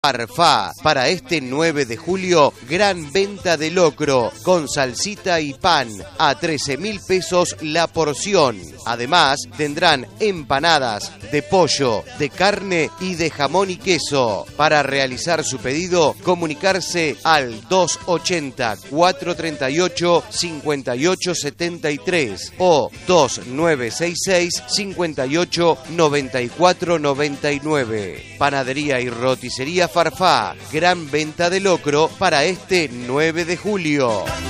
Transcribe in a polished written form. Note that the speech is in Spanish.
Farfá, para este 9 de julio, gran venta de locro, con salsita y pan, a 13.000 pesos la porción. Además, tendrán empanadas de pollo, de carne y de jamón y queso. Para realizar su pedido, comunicarse al 280-438-5873 o 2966-589499. Panadería y roticería Farfá, gran venta de locro para este 9 de julio.